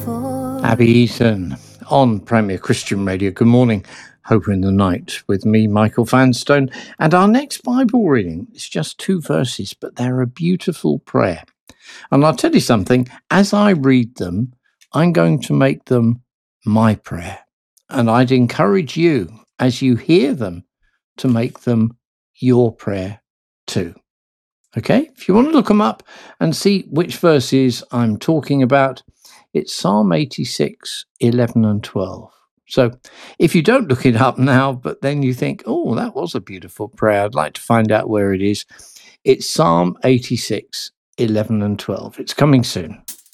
Abby Eaton on Premier Christian Radio. Good morning. Hope in the night with me, Michael Vanstone. And our next Bible reading is just 2 verses, but they're a beautiful prayer. And I'll tell you something, as I read them, I'm going to make them my prayer. And I'd encourage you, as you hear them, to make them your prayer too. Okay? If you want to look them up and see which verses I'm talking about, it's Psalm 86, 11 and 12. So if you don't look it up now, but then you think, oh, that was a beautiful prayer, I'd like to find out where it is. It's Psalm 86, 11 and 12. It's coming soon.